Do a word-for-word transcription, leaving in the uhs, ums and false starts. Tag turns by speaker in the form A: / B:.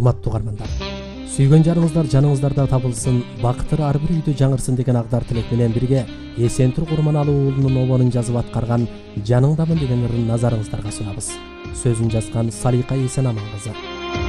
A: урматтуу угармандар, сүйгөн жарыңыздар жаныңыздарда табылсын, бакытыр ар бир үйдө жаңырсын деген агдар тилек менен бирге Эсентур Курманалуу уулунун обонун жазып аткарган Жаныңдамын деген ырын назарыңыздарга сунабыз. Сөзүн жазган Салика Эсенаман кызы.